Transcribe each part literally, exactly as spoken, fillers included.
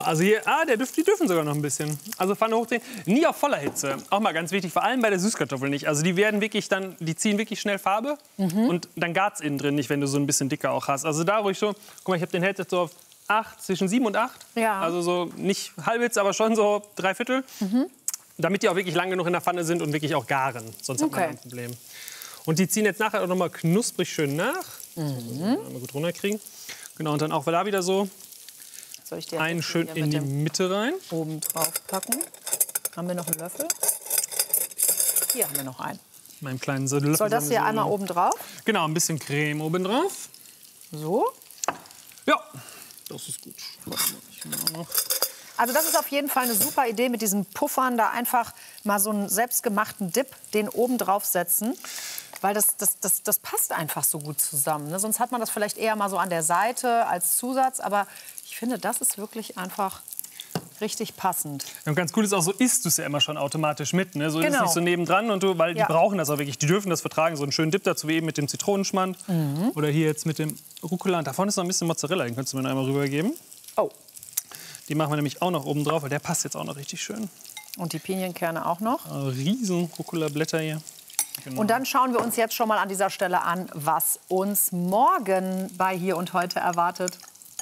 Also hier, ah, der dürft, die dürfen sogar noch ein bisschen. Also Pfanne hochdrehen, nie auf voller Hitze. Auch mal ganz wichtig, vor allem bei der Süßkartoffel nicht. Also die werden wirklich dann, die ziehen wirklich schnell Farbe mhm. und dann gart's innen drin nicht, wenn du so ein bisschen dicker auch hast. Also da ruhig so, guck mal, ich habe den Hälfte so auf acht, zwischen sieben und acht. Ja. Also so nicht halbwegs, aber schon so drei Viertel. Mhm. Damit die auch wirklich lang genug in der Pfanne sind und wirklich auch garen. Sonst okay. hat man ein Problem. Und die ziehen jetzt nachher auch noch mal knusprig schön nach. Mhm. Mal gut runterkriegen. Genau, und dann auch da wieder so. Soll ich dir einen schön in die Mitte rein. Oben drauf packen. Haben wir noch einen Löffel? Hier haben wir noch einen. Meinen kleinen Löffel. Soll das hier einmal oben drauf? Genau, ein bisschen Creme oben drauf. So? Ja, das ist gut. Also das ist auf jeden Fall eine super Idee mit diesen Puffern. Da einfach mal so einen selbstgemachten Dip, den oben drauf setzen. Weil das, das, das, das passt einfach so gut zusammen. Ne? Sonst hat man das vielleicht eher mal so an der Seite als Zusatz. Aber ich finde, das ist wirklich einfach richtig passend. Ja, und ganz cool ist auch, so isst du es ja immer schon automatisch mit. Ne? So genau. ist es nicht so nebendran. Und du, weil ja. die brauchen das auch wirklich. Die dürfen das vertragen. So einen schönen Dip dazu, wie eben mit dem Zitronenschmand. Mhm. Oder hier jetzt mit dem Rucola. Und da vorne ist noch ein bisschen Mozzarella. Den könntest du mir einmal rübergeben. Oh. Die machen wir nämlich auch noch oben drauf, weil der passt jetzt auch noch richtig schön. Und die Pinienkerne auch noch. Also riesen Rucola-Blätter hier. Genau. Und dann schauen wir uns jetzt schon mal an dieser Stelle an, was uns morgen bei Hier und Heute erwartet.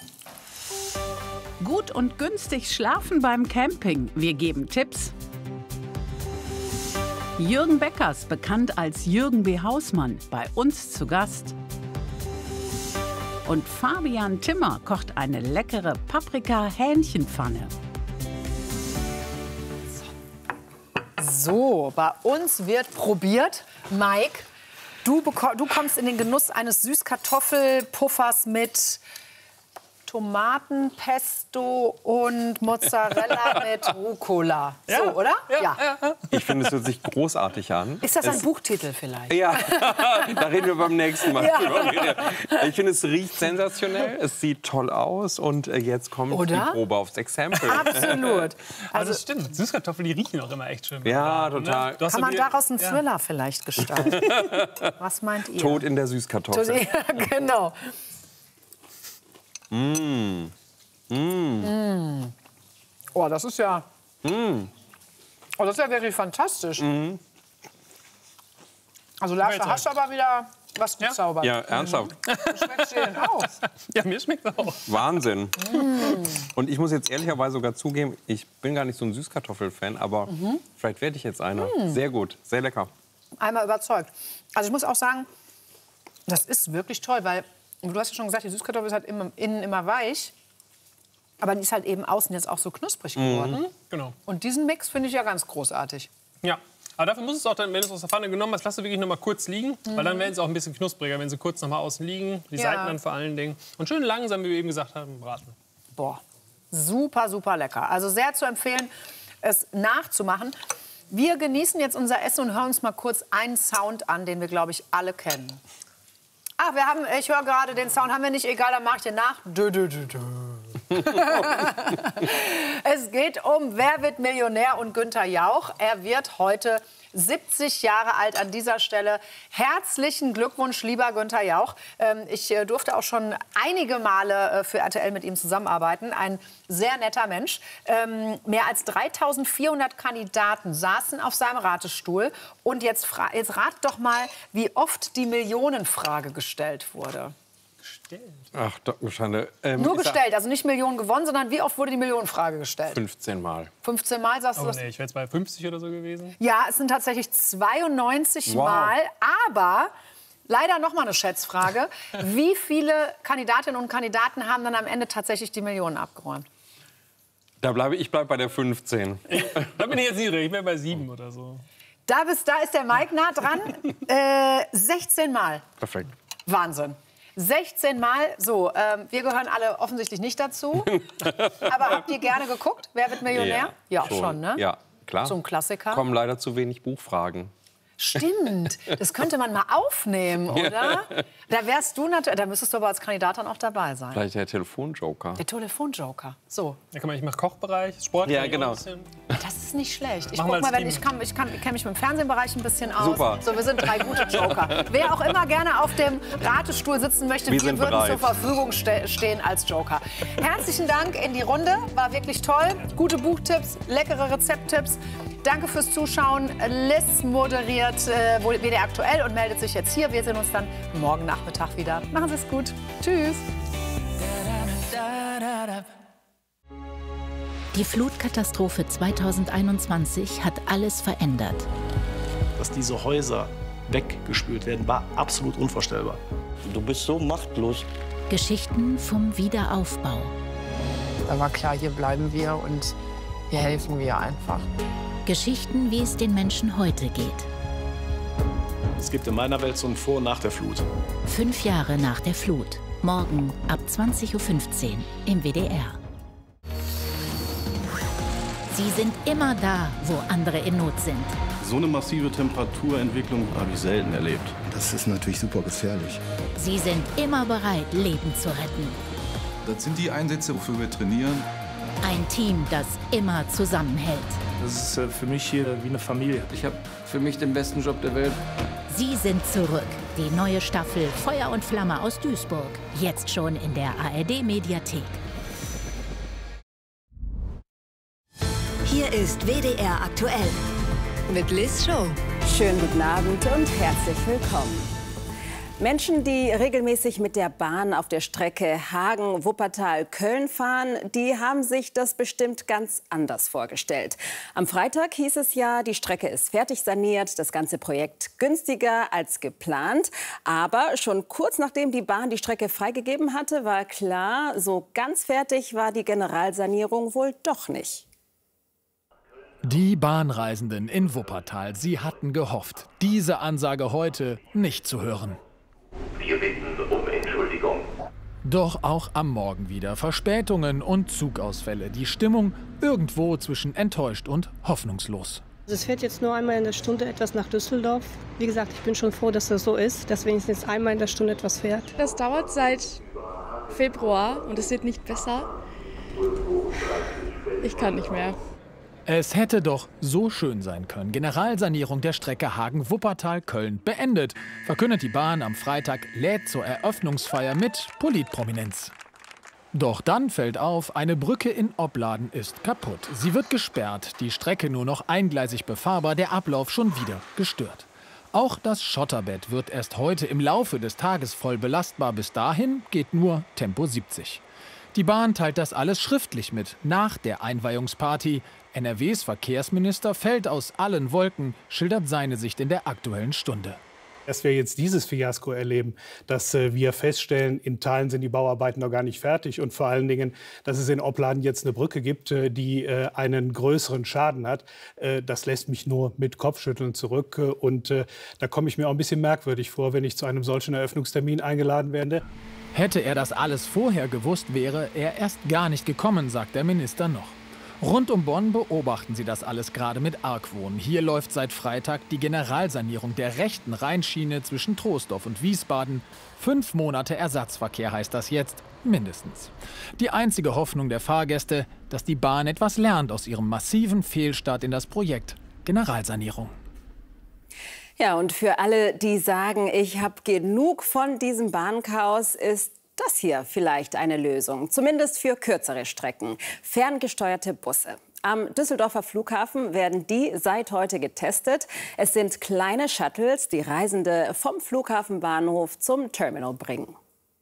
Gut und günstig schlafen beim Camping. Wir geben Tipps. Jürgen Beckers, bekannt als Jürgen B. Hausmann, bei uns zu Gast. Und Fabian Timmer kocht eine leckere Paprika-Hähnchenpfanne. So, bei uns wird probiert. Mike, du, du kommst in den Genuss eines Süßkartoffelpuffers mit Tomatenpesto und Mozzarella mit Rucola. So, ja, oder? Ja. ja. ja. Ich finde, es hört sich großartig an. Ist das ein es, Buchtitel vielleicht? Ja, da reden wir beim nächsten Mal. Ja. Ich finde, es riecht sensationell, es sieht toll aus und jetzt kommt oder? die Probe aufs Exempel. Absolut. Also das stimmt, Süßkartoffeln, die riechen auch immer echt schön. Ja, total. Ne? Kann man daraus einen Thriller ja. vielleicht gestalten? Was meint ihr? Tod in der Süßkartoffel. Ja, genau. Mm. Mm. Mm. Oh, das ist ja. Mm. Oh, das ist ja wirklich fantastisch. Mm. Also Lasche, hast du aber wieder was gezaubert. Ja, ernsthaft. Mhm. Schmeckt dir denn auch? Ja, mir schmeckt es auch. Wahnsinn. Mm. Und ich muss jetzt ehrlicherweise sogar zugeben, ich bin gar nicht so ein Süßkartoffel-Fan, aber mhm. vielleicht werde ich jetzt einer. Mm. Sehr gut, sehr lecker. Einmal überzeugt. Also ich muss auch sagen, das ist wirklich toll, weil du hast ja schon gesagt, die Süßkartoffel ist halt immer, innen immer weich. Aber die ist halt eben außen jetzt auch so knusprig geworden. Mhm, genau. Und diesen Mix finde ich ja ganz großartig. Ja, aber dafür muss es auch dann, wenn du es aus der Pfanne genommen hast, lass du wirklich noch mal kurz liegen. Mhm. Weil dann werden sie auch ein bisschen knuspriger, wenn sie kurz noch mal außen liegen. Die ja. Seiten dann vor allen Dingen. Und schön langsam, wie wir eben gesagt haben, braten. Boah, super, super lecker. Also sehr zu empfehlen, es nachzumachen. Wir genießen jetzt unser Essen und hören uns mal kurz einen Sound an, den wir, glaube ich, alle kennen. Ah, wir haben, ich höre gerade den Sound, haben wir nicht, egal, dann mache ich den nach. Dö, dö, dö, dö. Es geht um Wer wird Millionär und Günther Jauch. Er wird heute siebzig Jahre alt an dieser Stelle. Herzlichen Glückwunsch, lieber Günther Jauch. Ich durfte auch schon einige Male für R T L mit ihm zusammenarbeiten. Ein sehr netter Mensch. Mehr als dreitausendvierhundert Kandidaten saßen auf seinem Ratestuhl. Und jetzt, jetzt rat doch mal, wie oft die Millionenfrage gestellt wurde. Gestellt? Ach, Schande. Ähm, Nur gestellt, also nicht Millionen gewonnen, sondern wie oft wurde die Millionenfrage gestellt? fünfzehn Mal. fünfzehn Mal, sagst du oh, das? Nee, ich wäre jetzt bei fünfzig oder so gewesen. Ja, es sind tatsächlich zweiundneunzig wow. Mal, aber leider noch mal eine Schätzfrage. Wie viele Kandidatinnen und Kandidaten haben dann am Ende tatsächlich die Millionen abgeräumt? Da bleibe ich bleib bei der fünfzehn. Ich, da bin ich jetzt niedrig, ich bin bei sieben oder so. Da, bist, da ist der Mike nah dran. äh, sechzehn Mal. Perfekt. Wahnsinn. sechzehn Mal. So, ähm, wir gehören alle offensichtlich nicht dazu. Aber habt ihr gerne geguckt? Wer wird Millionär? Ja, ja schon. schon, ne? Ja, klar. So ein Klassiker. Kommen leider zu wenig Buchfragen. Stimmt, das könnte man mal aufnehmen, oder? Da wärst du natürlich, da müsstest du aber als Kandidat dann auch dabei sein. Vielleicht der Telefonjoker. Der Telefonjoker, so. Ja, guck mal, ich mache Kochbereich, Sport. Ja, genau. Das ist ist nicht schlecht. Ich Machen guck wir mal, wenn als ich kann, ich kann, ich kenne mich mit dem Fernsehbereich ein bisschen aus. Super. So, wir sind drei gute Joker. Wer auch immer gerne auf dem Ratestuhl sitzen möchte, Wir wir, sind würden bereit. zur Verfügung ste stehen als Joker. Herzlichen Dank in die Runde, war wirklich toll. Gute Buchtipps, leckere Rezepttipps. Danke fürs Zuschauen. Liz moderiert äh, W D R aktuell und meldet sich jetzt hier. Wir sehen uns dann morgen Nachmittag wieder. Machen Sie es gut. Tschüss. Die Flutkatastrophe zweitausendeinundzwanzig hat alles verändert. Dass diese Häuser weggespült werden, war absolut unvorstellbar. Du bist so machtlos. Geschichten vom Wiederaufbau. Da war klar, hier bleiben wir und hier helfen wir einfach. Geschichten, wie es den Menschen heute geht. Es gibt in meiner Welt so ein Vor- und Nach der Flut. Fünf Jahre nach der Flut. Morgen ab zwanzig Uhr fünfzehn im W D R. Sie sind immer da, wo andere in Not sind. So eine massive Temperaturentwicklung habe ich selten erlebt. Das ist natürlich super gefährlich. Sie sind immer bereit, Leben zu retten. Das sind die Einsätze, wofür wir trainieren. Ein Team, das immer zusammenhält. Das ist äh, für mich hier wie eine Familie. Ich habe für mich den besten Job der Welt. Sie sind zurück. Die neue Staffel Feuer und Flamme aus Duisburg. Jetzt schon in der A R D-Mediathek. Hier ist W D R aktuell mit Liz Show. Schönen guten Abend und herzlich willkommen. Menschen, die regelmäßig mit der Bahn auf der Strecke Hagen-Wuppertal-Köln fahren, die haben sich das bestimmt ganz anders vorgestellt. Am Freitag hieß es ja, die Strecke ist fertig saniert, das ganze Projekt günstiger als geplant. Aber schon kurz nachdem die Bahn die Strecke freigegeben hatte, war klar, so ganz fertig war die Generalsanierung wohl doch nicht. Die Bahnreisenden in Wuppertal, sie hatten gehofft, diese Ansage heute nicht zu hören. Wir bitten um Entschuldigung. Doch auch am Morgen wieder Verspätungen und Zugausfälle. Die Stimmung irgendwo zwischen enttäuscht und hoffnungslos. Es fährt jetzt nur einmal in der Stunde etwas nach Düsseldorf. Wie gesagt, ich bin schon froh, dass das so ist, dass wenigstens einmal in der Stunde etwas fährt. Das dauert seit Februar und es wird nicht besser. Ich kann nicht mehr. Es hätte doch so schön sein können. Generalsanierung der Strecke Hagen-Wuppertal-Köln beendet, verkündet die Bahn am Freitag, lädt zur Eröffnungsfeier mit Politprominenz. Doch dann fällt auf, eine Brücke in Opladen ist kaputt. Sie wird gesperrt, die Strecke nur noch eingleisig befahrbar, der Ablauf schon wieder gestört. Auch das Schotterbett wird erst heute im Laufe des Tages voll belastbar. Bis dahin geht nur Tempo siebzig. Die Bahn teilt das alles schriftlich mit, nach der Einweihungsparty. N R Ws Verkehrsminister fällt aus allen Wolken, schildert seine Sicht in der Aktuellen Stunde. Dass wir jetzt dieses Fiasko erleben, dass äh, wir feststellen, in Teilen sind die Bauarbeiten noch gar nicht fertig und vor allen Dingen, dass es in Opladen jetzt eine Brücke gibt, äh, die äh, einen größeren Schaden hat, äh, das lässt mich nur mit Kopfschütteln zurück. Äh, und äh, da komme ich mir auch ein bisschen merkwürdig vor, wenn ich zu einem solchen Eröffnungstermin eingeladen werde. Hätte er das alles vorher gewusst, wäre er erst gar nicht gekommen, sagt der Minister noch. Rund um Bonn beobachten sie das alles gerade mit Argwohn. Hier läuft seit Freitag die Generalsanierung der rechten Rheinschiene zwischen Troisdorf und Wiesbaden. Fünf Monate Ersatzverkehr heißt das jetzt, mindestens. Die einzige Hoffnung der Fahrgäste, dass die Bahn etwas lernt aus ihrem massiven Fehlstart in das Projekt Generalsanierung. Ja, und für alle, die sagen, ich habe genug von diesem Bahnchaos, ist das hier vielleicht eine Lösung, zumindest für kürzere Strecken. Ferngesteuerte Busse. Am Düsseldorfer Flughafen werden die seit heute getestet. Es sind kleine Shuttles, die Reisende vom Flughafenbahnhof zum Terminal bringen.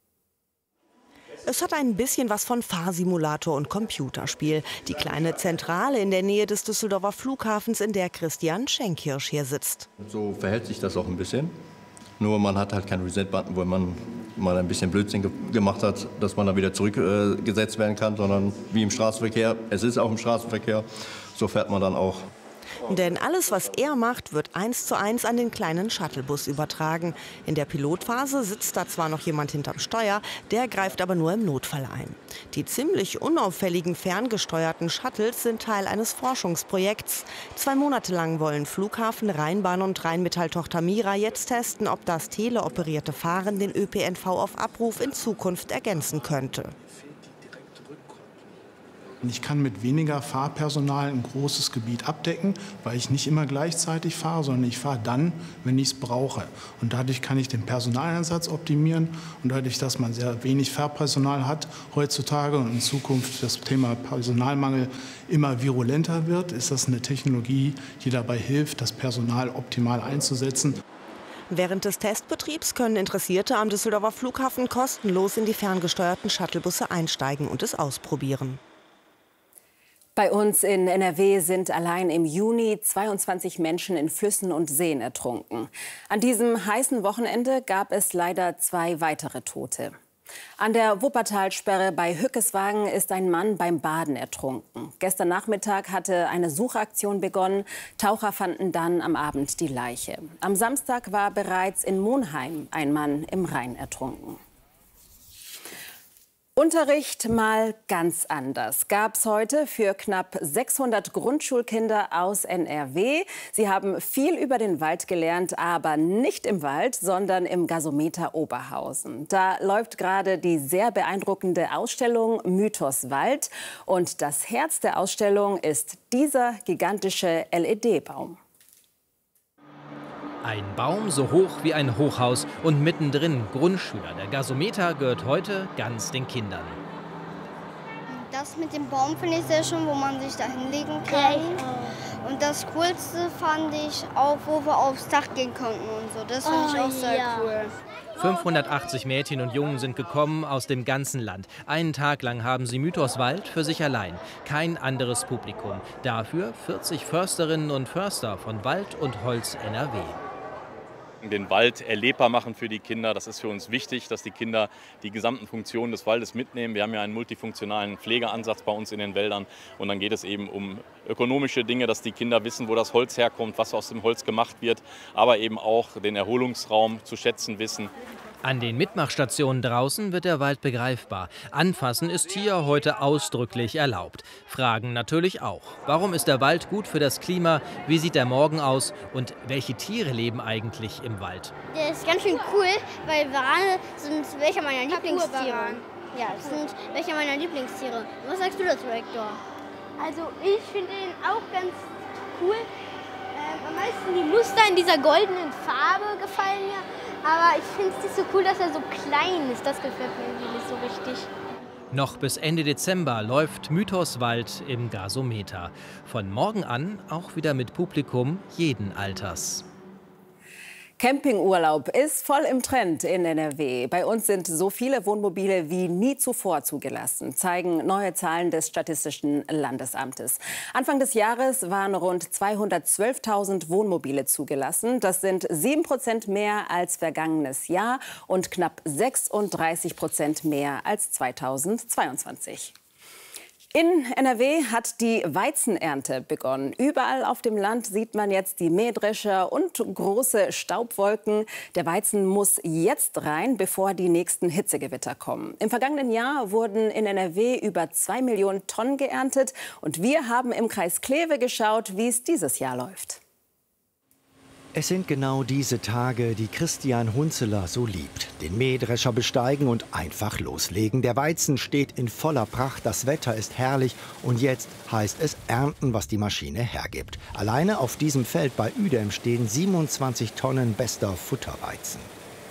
Es hat ein bisschen was von Fahrsimulator und Computerspiel. Die kleine Zentrale in der Nähe des Düsseldorfer Flughafens, in der Christian Schenkkirsch hier sitzt. So verhält sich das auch ein bisschen. Nur man hat halt keinen Reset-Button, wo man mal ein bisschen Blödsinn ge gemacht hat, dass man dann wieder zurückgesetzt äh, werden kann, sondern wie im Straßenverkehr, es ist auch im Straßenverkehr, so fährt man dann auch. Denn alles, was er macht, wird eins zu eins an den kleinen Shuttlebus übertragen. In der Pilotphase sitzt da zwar noch jemand hinterm Steuer, der greift aber nur im Notfall ein. Die ziemlich unauffälligen ferngesteuerten Shuttles sind Teil eines Forschungsprojekts. Zwei Monate lang wollen Flughafen, Rheinbahn und Rheinmetall-Tochter Mira jetzt testen, ob das teleoperierte Fahren den Ö P N V auf Abruf in Zukunft ergänzen könnte. Und ich kann mit weniger Fahrpersonal ein großes Gebiet abdecken, weil ich nicht immer gleichzeitig fahre, sondern ich fahre dann, wenn ich es brauche. Und dadurch kann ich den Personaleinsatz optimieren. Und dadurch, dass man sehr wenig Fahrpersonal hat heutzutage und in Zukunft das Thema Personalmangel immer virulenter wird, ist das eine Technologie, die dabei hilft, das Personal optimal einzusetzen. Während des Testbetriebs können Interessierte am Düsseldorfer Flughafen kostenlos in die ferngesteuerten Shuttlebusse einsteigen und es ausprobieren. Bei uns in N R W sind allein im Juni zweiundzwanzig Menschen in Flüssen und Seen ertrunken. An diesem heißen Wochenende gab es leider zwei weitere Tote. An der Wuppertalsperre bei Hückeswagen ist ein Mann beim Baden ertrunken. Gestern Nachmittag hatte eine Suchaktion begonnen. Taucher fanden dann am Abend die Leiche. Am Samstag war bereits in Monheim ein Mann im Rhein ertrunken. Unterricht mal ganz anders gab es heute für knapp sechshundert Grundschulkinder aus N R W. Sie haben viel über den Wald gelernt, aber nicht im Wald, sondern im Gasometer Oberhausen. Da läuft gerade die sehr beeindruckende Ausstellung Mythos Wald. Und das Herz der Ausstellung ist dieser gigantische L E D-Baum. Ein Baum so hoch wie ein Hochhaus und mittendrin Grundschüler. Der Gasometer gehört heute ganz den Kindern. Das mit dem Baum finde ich sehr schön, wo man sich da hinlegen kann. Und das Coolste fand ich auch, wo wir aufs Dach gehen konnten und so. Das finde ich auch sehr cool. fünfhundertachtzig Mädchen und Jungen sind gekommen aus dem ganzen Land. Einen Tag lang haben sie Mythos Wald für sich allein. Kein anderes Publikum. Dafür vierzig Försterinnen und Förster von Wald und Holz N R W. Den Wald erlebbar machen für die Kinder. Das ist für uns wichtig, dass die Kinder die gesamten Funktionen des Waldes mitnehmen. Wir haben ja einen multifunktionalen Pflegeansatz bei uns in den Wäldern. Und dann geht es eben um ökonomische Dinge, dass die Kinder wissen, wo das Holz herkommt, was aus dem Holz gemacht wird. Aber eben auch den Erholungsraum zu schätzen wissen. An den Mitmachstationen draußen wird der Wald begreifbar. Anfassen ist hier heute ausdrücklich erlaubt. Fragen natürlich auch. Warum ist der Wald gut für das Klima? Wie sieht der Morgen aus? Und welche Tiere leben eigentlich im Wald? Der ist ganz schön cool, weil Warane sind welche meiner Lieblingstiere. Ja, das sind welche meiner Lieblingstiere. Was sagst du dazu, Hector? Also ich finde ihn auch ganz cool. Ähm, am meisten die Muster in dieser goldenen Farbe gefallen mir. Aber ich finde es nicht so cool, dass er so klein ist. Das gefällt mir irgendwie nicht so richtig. Noch bis Ende Dezember läuft Mythos Wald im Gasometer. Von morgen an auch wieder mit Publikum jeden Alters. Campingurlaub ist voll im Trend in N R W. Bei uns sind so viele Wohnmobile wie nie zuvor zugelassen, zeigen neue Zahlen des Statistischen Landesamtes. Anfang des Jahres waren rund zweihundertzwölftausend Wohnmobile zugelassen. Das sind sieben Prozent mehr als vergangenes Jahr und knapp sechsunddreißig Prozent mehr als zweitausendzweiundzwanzig. In N R W hat die Weizenernte begonnen. Überall auf dem Land sieht man jetzt die Mähdrescher und große Staubwolken. Der Weizen muss jetzt rein, bevor die nächsten Hitzegewitter kommen. Im vergangenen Jahr wurden in N R W über zwei Millionen Tonnen geerntet. Und wir haben im Kreis Kleve geschaut, wie es dieses Jahr läuft. Es sind genau diese Tage, die Christian Hunzeler so liebt. Den Mähdrescher besteigen und einfach loslegen. Der Weizen steht in voller Pracht, das Wetter ist herrlich und jetzt heißt es ernten, was die Maschine hergibt. Alleine auf diesem Feld bei Uedem stehen siebenundzwanzig Tonnen bester Futterweizen.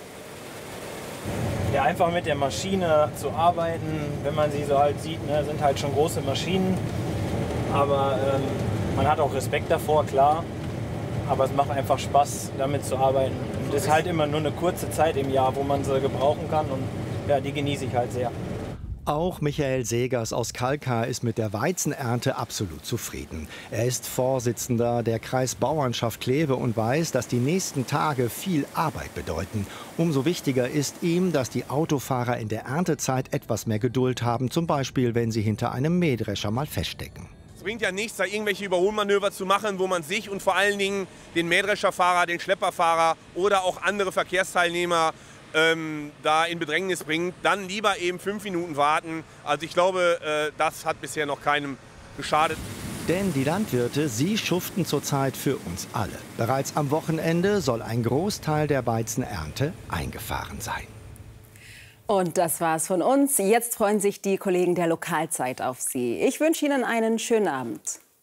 Ja, einfach mit der Maschine zu arbeiten, wenn man sie so halt sieht, ne, sind halt schon große Maschinen. Aber ähm, man hat auch Respekt davor, klar. Aber es macht einfach Spaß, damit zu arbeiten. Und das ist halt immer nur eine kurze Zeit im Jahr, wo man sie gebrauchen kann. Und ja, die genieße ich halt sehr. Auch Michael Segers aus Kalkar ist mit der Weizenernte absolut zufrieden. Er ist Vorsitzender der Kreisbauernschaft Kleve und weiß, dass die nächsten Tage viel Arbeit bedeuten. Umso wichtiger ist ihm, dass die Autofahrer in der Erntezeit etwas mehr Geduld haben, zum Beispiel wenn sie hinter einem Mähdrescher mal feststecken. Es bringt ja nichts, da irgendwelche Überholmanöver zu machen, wo man sich und vor allen Dingen den Mähdrescherfahrer, den Schlepperfahrer oder auch andere Verkehrsteilnehmer ähm, da in Bedrängnis bringt. Dann lieber eben fünf Minuten warten. Also ich glaube, äh, das hat bisher noch keinem geschadet. Denn die Landwirte, sie schuften zurzeit für uns alle. Bereits am Wochenende soll ein Großteil der Weizenernte eingefahren sein. Und das war's von uns. Jetzt freuen sich die Kollegen der Lokalzeit auf Sie. Ich wünsche Ihnen einen schönen Abend.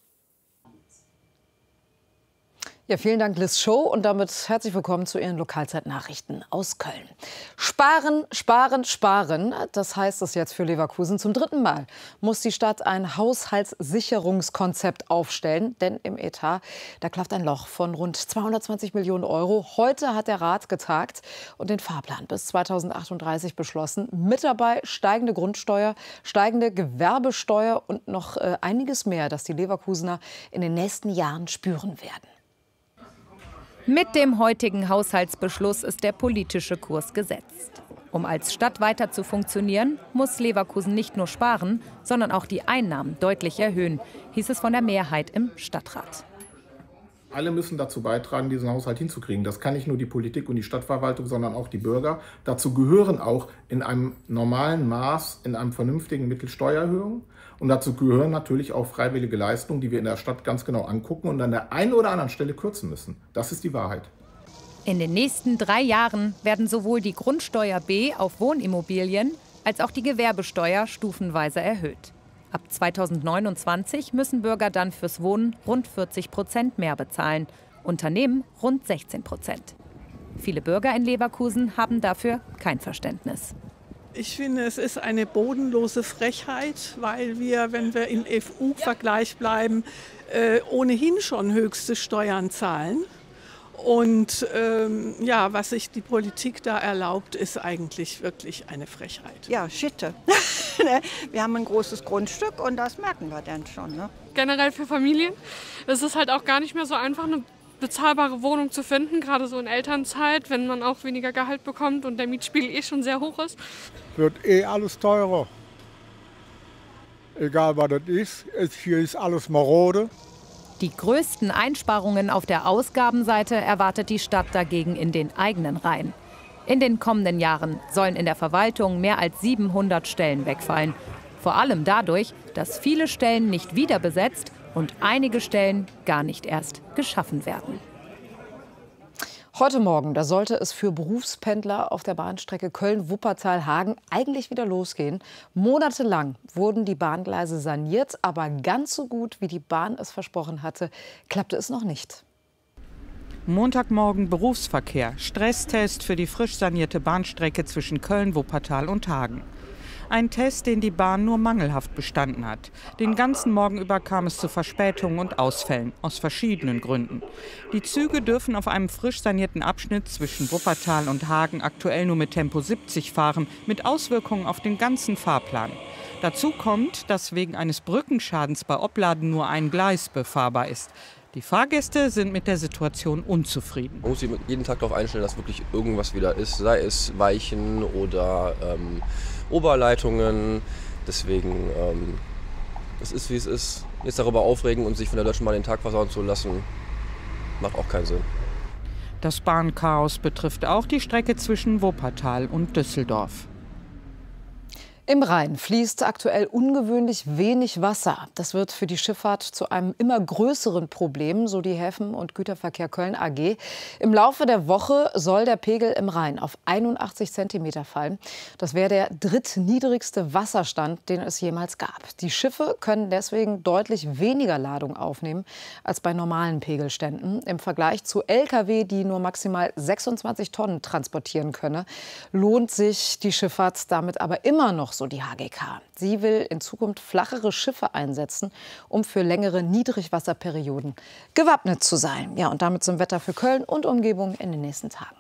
Ja, vielen Dank, Liz Show. Und damit herzlich willkommen zu Ihren Lokalzeit-Nachrichten aus Köln. Sparen, sparen, sparen. Das heißt es jetzt für Leverkusen. Zum dritten Mal muss die Stadt ein Haushaltssicherungskonzept aufstellen. Denn im Etat, da klafft ein Loch von rund zweihundertzwanzig Millionen Euro. Heute hat der Rat getagt und den Fahrplan bis zweitausendachtunddreißig beschlossen. Mit dabei steigende Grundsteuer, steigende Gewerbesteuer und noch äh, einiges mehr, das die Leverkusener in den nächsten Jahren spüren werden. Mit dem heutigen Haushaltsbeschluss ist der politische Kurs gesetzt. Um als Stadt weiter zu funktionieren, muss Leverkusen nicht nur sparen, sondern auch die Einnahmen deutlich erhöhen, hieß es von der Mehrheit im Stadtrat. Alle müssen dazu beitragen, diesen Haushalt hinzukriegen. Das kann nicht nur die Politik und die Stadtverwaltung, sondern auch die Bürger. Dazu gehören auch in einem normalen Maß, in einem vernünftigen Mittel Steuererhöhungen. Und dazu gehören natürlich auch freiwillige Leistungen, die wir in der Stadt ganz genau angucken und an der einen oder anderen Stelle kürzen müssen. Das ist die Wahrheit. In den nächsten drei Jahren werden sowohl die Grundsteuer B auf Wohnimmobilien als auch die Gewerbesteuer stufenweise erhöht. Ab zweitausendneunundzwanzig müssen Bürger dann fürs Wohnen rund vierzig Prozent mehr bezahlen, Unternehmen rund sechzehn Prozent. Viele Bürger in Leverkusen haben dafür kein Verständnis. Ich finde, es ist eine bodenlose Frechheit, weil wir, wenn wir im E U-Vergleich bleiben, äh, ohnehin schon höchste Steuern zahlen. Und ähm, ja, was sich die Politik da erlaubt, ist eigentlich wirklich eine Frechheit. Ja, Schitte. Wir haben ein großes Grundstück und das merken wir dann schon. Ne? Generell für Familien ist es halt auch gar nicht mehr so einfach, eine bezahlbare Wohnung zu finden, gerade so in Elternzeit, wenn man auch weniger Gehalt bekommt und der Mietspiegel eh schon sehr hoch ist. Wird eh alles teurer. Egal was das ist, hier ist alles marode. Die größten Einsparungen auf der Ausgabenseite erwartet die Stadt dagegen in den eigenen Reihen. In den kommenden Jahren sollen in der Verwaltung mehr als siebenhundert Stellen wegfallen. Vor allem dadurch, dass viele Stellen nicht wieder besetzt und einige Stellen gar nicht erst geschaffen werden. Heute Morgen, da sollte es für Berufspendler auf der Bahnstrecke Köln-Wuppertal-Hagen eigentlich wieder losgehen. Monatelang wurden die Bahngleise saniert, aber ganz so gut, wie die Bahn es versprochen hatte, klappte es noch nicht. Montagmorgen Berufsverkehr, Stresstest für die frisch sanierte Bahnstrecke zwischen Köln, Wuppertal und Hagen. Ein Test, den die Bahn nur mangelhaft bestanden hat. Den ganzen Morgen über kam es zu Verspätungen und Ausfällen, aus verschiedenen Gründen. Die Züge dürfen auf einem frisch sanierten Abschnitt zwischen Wuppertal und Hagen aktuell nur mit Tempo siebzig fahren, mit Auswirkungen auf den ganzen Fahrplan. Dazu kommt, dass wegen eines Brückenschadens bei Opladen nur ein Gleis befahrbar ist. Die Fahrgäste sind mit der Situation unzufrieden. Man muss sich jeden Tag darauf einstellen, dass wirklich irgendwas wieder ist, sei es Weichen oder ähm, Oberleitungen. Deswegen, ähm, es ist wie es ist. Jetzt darüber aufregen und sich von der Deutschen Bahn den Tag versauen zu lassen, macht auch keinen Sinn. Das Bahnchaos betrifft auch die Strecke zwischen Wuppertal und Düsseldorf. Im Rhein fließt aktuell ungewöhnlich wenig Wasser. Das wird für die Schifffahrt zu einem immer größeren Problem, so die Häfen- und Güterverkehr Köln A G. Im Laufe der Woche soll der Pegel im Rhein auf einundachtzig Zentimeter fallen. Das wäre der drittniedrigste Wasserstand, den es jemals gab. Die Schiffe können deswegen deutlich weniger Ladung aufnehmen als bei normalen Pegelständen. Im Vergleich zu L K W, die nur maximal sechsundzwanzig Tonnen transportieren könne, lohnt sich die Schifffahrt damit aber immer noch, so die H G K. Sie will in Zukunft flachere Schiffe einsetzen, um für längere Niedrigwasserperioden gewappnet zu sein. Ja, und damit zum Wetter für Köln und Umgebung in den nächsten Tagen.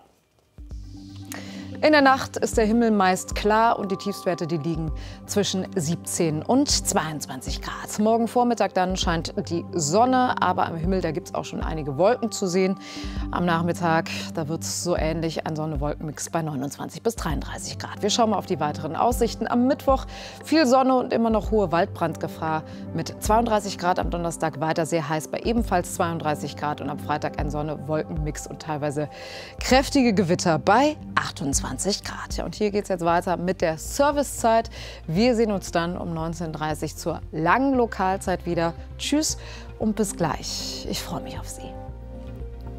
In der Nacht ist der Himmel meist klar und die Tiefstwerte, die liegen zwischen siebzehn und zweiundzwanzig Grad. Morgen Vormittag dann scheint die Sonne, aber am Himmel, da gibt es auch schon einige Wolken zu sehen. Am Nachmittag, da wird es so ähnlich, ein Sonne-Wolken-Mix bei neunundzwanzig bis dreiunddreißig Grad. Wir schauen mal auf die weiteren Aussichten. Am Mittwoch viel Sonne und immer noch hohe Waldbrandgefahr mit zweiunddreißig Grad. Am Donnerstag weiter sehr heiß bei ebenfalls zweiunddreißig Grad und am Freitag ein Sonne-Wolken-Mix und teilweise kräftige Gewitter bei achtundzwanzig Grad. Ja, und hier geht es jetzt weiter mit der Servicezeit. Wir sehen uns dann um neunzehn Uhr dreißig zur langen Lokalzeit wieder. Tschüss und bis gleich. Ich freue mich auf Sie.